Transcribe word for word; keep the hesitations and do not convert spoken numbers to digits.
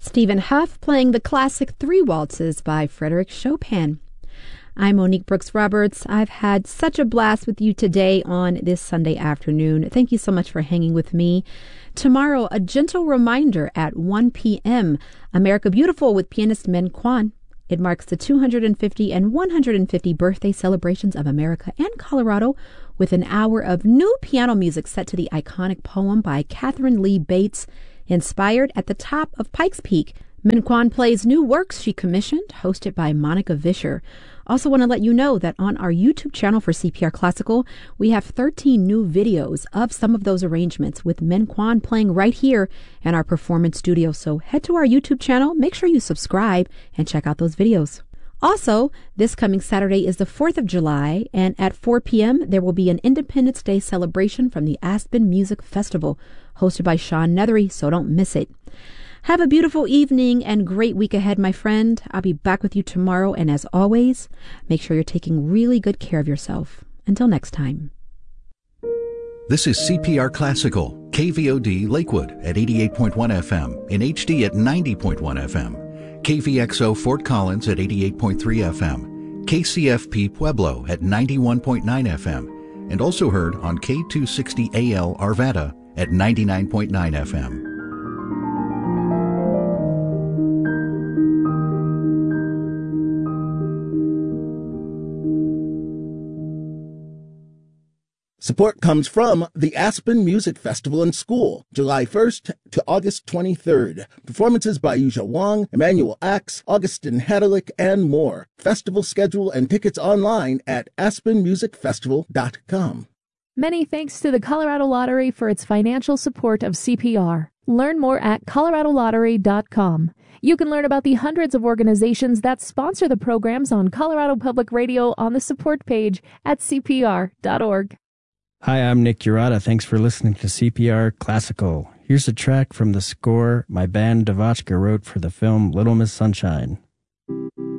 Stephen Huff playing the classic Three Waltzes by Frédéric Chopin. I'm Monique Brooks Roberts. I've had such a blast with you today on this Sunday afternoon. Thank you so much for hanging with me. Tomorrow, a gentle reminder at one p.m., America Beautiful with pianist Min Kwon. It marks the two hundred fifty and one hundred fifty birthday celebrations of America and Colorado with an hour of new piano music set to the iconic poem by Catherine Lee Bates, inspired at the top of Pikes Peak. Min Kwon plays new works she commissioned, hosted by Monica Vischer. Also want to let you know that on our YouTube channel for C P R Classical, we have thirteen new videos of some of those arrangements with Min Kwon playing right here in our performance studio. So head to our YouTube channel, make sure you subscribe, and check out those videos. Also, this coming Saturday is the fourth of July, and at four p.m. there will be an Independence Day celebration from the Aspen Music Festival, hosted by Sean Nethery, so don't miss it. Have a beautiful evening and great week ahead, my friend. I'll be back with you tomorrow, and as always, make sure you're taking really good care of yourself. Until next time. This is C P R Classical, K V O D Lakewood at eighty-eight point one F M, in H D at ninety point one F M, K V X O Fort Collins at eighty-eight point three F M, K C F P Pueblo at ninety-one point nine F M, and also heard on K two sixty A L Arvada at ninety-nine point nine F M. Support comes from the Aspen Music Festival and School, July first to August twenty-third. Performances by Yuja Wang, Emmanuel Axe, Augustin Hadalick, and more. Festival schedule and tickets online at aspen music festival dot com. Many thanks to the Colorado Lottery for its financial support of C P R. Learn more at colorado lottery dot com. You can learn about the hundreds of organizations that sponsor the programs on Colorado Public Radio on the support page at c p r dot org. Hi, I'm Nick Urata. Thanks for listening to C P R Classical. Here's a track from the score my band Devotchka wrote for the film Little Miss Sunshine.